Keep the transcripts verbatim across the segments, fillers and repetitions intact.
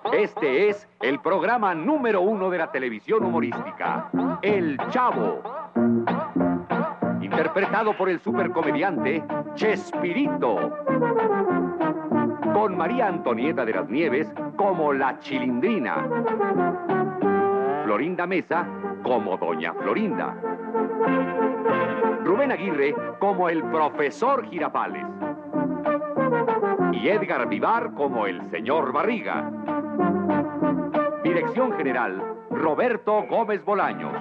Este es el programa número uno de la televisión humorística, El Chavo. Interpretado por el supercomediante Chespirito. Con María Antonieta de las Nieves como la Chilindrina. Florinda Mesa como Doña Florinda. Rubén Aguirre como el Profesor Girafales. Y Edgar Vivar como el Señor Barriga. Dirección General, Roberto Gómez Bolaños.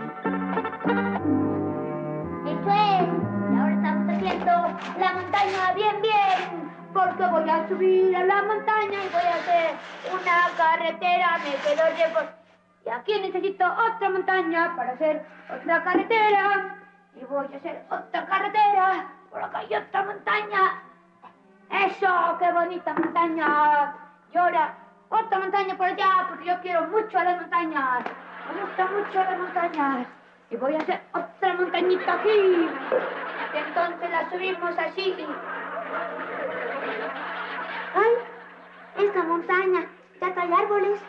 Eso es, y ahora estamos haciendo la montaña bien, bien, porque voy a subir a la montaña y voy a hacer una carretera, me quedo lejos. Y aquí necesito otra montaña para hacer otra carretera. Y voy a hacer otra carretera, por acá hay otra montaña. ¡Eso! ¡Qué bonita montaña! Y ahora, otra montaña por allá, porque yo quiero mucho a las montañas. Me gustan mucho las montañas. Y voy a hacer otra montañita aquí. Y entonces la subimos así. ¡Ay! Esta montaña ya trae árboles.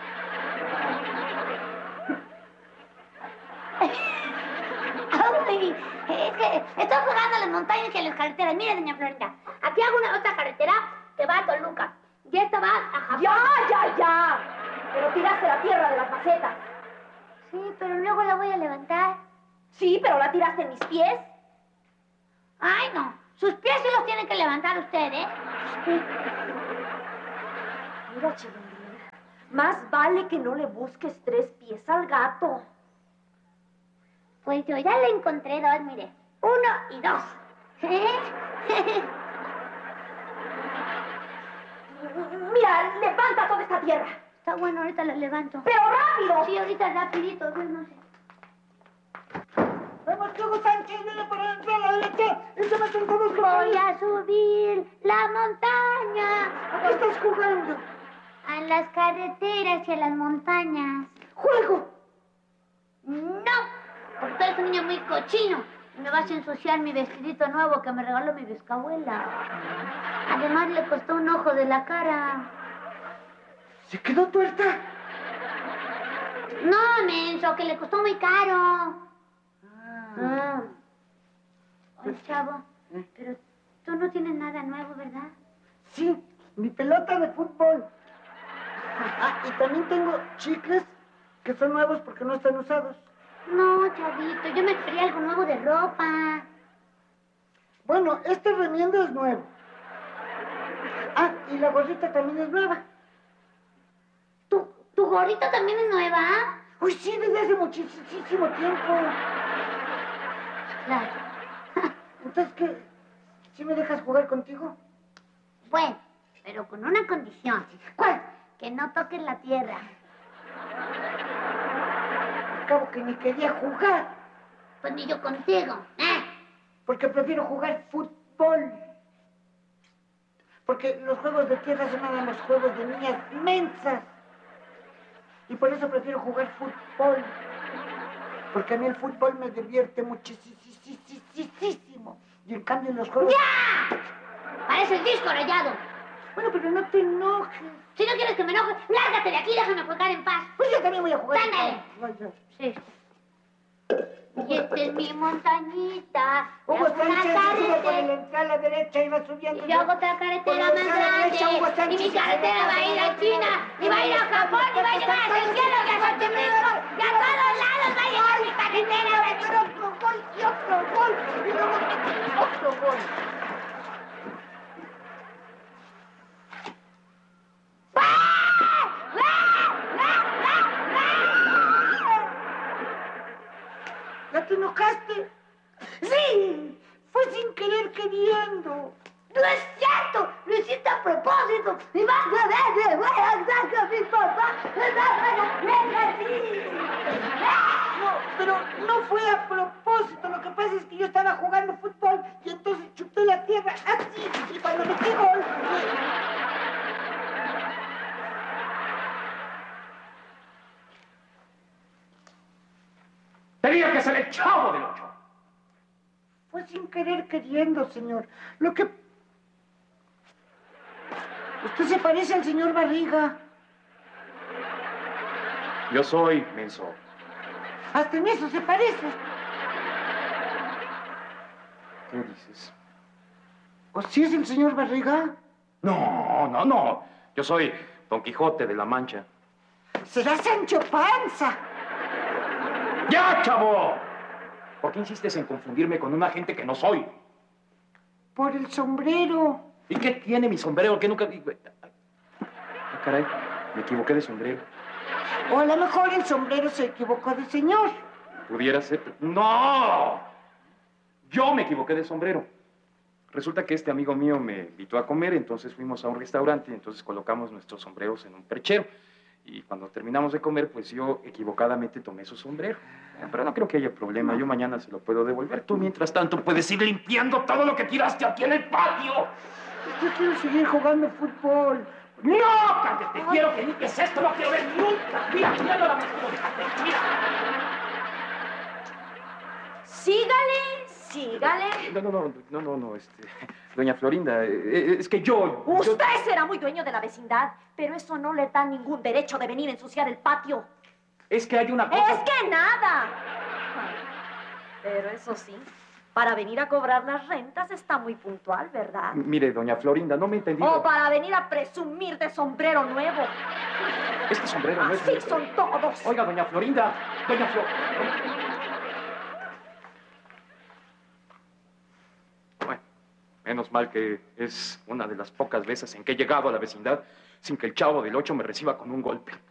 ¡Ay! Es que estoy jugando a las montañas y a las carreteras. Mire, doña Florinda, aquí hago una otra carretera que va a Toluca. Y esta va a Japón. ¡Ya, ya, ya! Pero tiraste la tierra de las macetas. Sí, pero luego la voy a levantar. Sí, pero la tiraste en mis pies. Ay, no. Sus pies sí los tienen que levantar usted, ¿eh? Mira, Chilindrina, más vale que no le busques tres pies al gato. Pues yo ya le encontré dos, mire. Uno y dos. Mira, levanta toda esta tierra. Está bueno, ahorita la levanto. ¡Pero rápido! Sí, ahorita rapidito, pues no sé. ¡Vamos, Hugo Sánchez! ¡Viene para entrar a la derecha! ¡Échame con todos! Voy a subir la montaña. ¿A qué estás jugando? A las carreteras y a las montañas. ¡Juego! ¡No! Porque tú eres un niño muy cochino. Y me vas a ensuciar mi vestidito nuevo que me regaló mi bisabuela. Además, le costó un ojo de la cara. ¿Se quedó tuerta? No, menso, que le costó muy caro. Ah. Oye, chavo, ¿Eh? pero tú no tienes nada nuevo, ¿verdad? Sí, mi pelota de fútbol. Ah, y también tengo chicles que son nuevos porque no están usados. No, chavito, yo me quería algo nuevo de ropa. Bueno, este remiendo es nuevo. Ah, y la gorrita también es nueva. ¿Tu, tu gorrita también es nueva? Uy, sí, desde hace muchísimo tiempo. Claro. Entonces, ¿qué? ¿Sí me dejas jugar contigo? Bueno, pero con una condición. ¿Cuál? Que no toques la tierra. Al cabo que ni quería jugar. Pues ni yo contigo. ¿Eh? Porque prefiero jugar fútbol. Porque los juegos de tierra son nada más juegos de niñas mensas. Y por eso prefiero jugar fútbol. Porque a mí el fútbol me divierte muchísimo. Y en cambio los juegos... ¡Ya! Parece el disco rayado. Bueno, pero no te enojes. Si no quieres que me enoje, lárgate de aquí y déjame jugar en paz. Pues yo también voy a jugar. ¡Ándale! Vaya. Sí. Y esta es mi montañita. Hugo Es una Sánchez se sube por carretera. el entrar a la derecha y va subiendo. Y yo hago otra Por carretera la más entrada a la derecha, Hugo grande. Y Sánchez mi se carretera va a ir a China, y va a ir a Japón, y va a llegar hasta el cielo, y a Xochimilco, y a todos lados va a llegar mi carretera. Pero otro gol y otro gol. Y luego otro gol. ¿Ya te enojaste? ¡Sí! Fue sin querer queriendo. ¡No es cierto! ¡Lo hiciste a propósito! ¡Y vas a ver que voy a andar con mi papá! No, pero no fue a propósito. Lo que pasa es que yo estaba jugando fútbol y entonces chupé la tierra así. Y cuando metí gol... Me... Tenía que ser el Chavo del Ocho. Fue sin querer queriendo, señor. Lo que... Usted se parece al señor Barriga. Yo soy menso. Hasta en eso se parece. ¿Qué dices? ¿O si es el señor Barriga? No, no, no. Yo soy Don Quijote de la Mancha. Será Sancho Panza. ¡Ya, chavo! ¿Por qué insistes en confundirme con una gente que no soy? Por el sombrero. ¿Y qué tiene mi sombrero? ¿Qué nunca... Ah, caray, me equivoqué de sombrero. O a lo mejor el sombrero se equivocó de señor. Pudiera ser... ¡No! Yo me equivoqué de sombrero. Resulta que este amigo mío me invitó a comer, entonces fuimos a un restaurante y entonces colocamos nuestros sombreros en un perchero. Y cuando terminamos de comer, pues yo equivocadamente tomé su sombrero. Pero no creo que haya problema, yo mañana se lo puedo devolver. Tú, mientras tanto, puedes ir limpiando todo lo que tiraste aquí en el patio. Yo quiero seguir jugando fútbol. ¡No! ¡Cállate! Quiero que limpies esto, no quiero ver nunca. Mira, mira la mano. Mira. Sígale, sígale. No, no, no, no, no, no, este... Doña Florinda, eh, es que yo... Usted yo... será muy dueño de la vecindad, pero eso no le da ningún derecho de venir a ensuciar el patio. Es que hay una cosa... ¡Es que nada! Pero eso sí, para venir a cobrar las rentas está muy puntual, ¿verdad? Mire, doña Florinda, no me he entendido. O para venir a presumir de sombrero nuevo. Este sombrero no es... Así son todos. Oiga, doña Florinda, doña Florinda... Bueno, menos mal que es una de las pocas veces en que he llegado a la vecindad sin que el Chavo del Ocho me reciba con un golpe.